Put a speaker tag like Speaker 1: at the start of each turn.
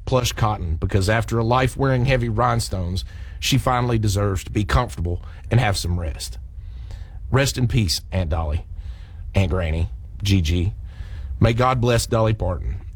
Speaker 1: plush cotton, because after a life wearing heavy rhinestones, she finally deserves to be comfortable and have some rest. Rest in peace, Aunt Dolly, Aunt Granny, Gigi. May God bless Dolly Parton.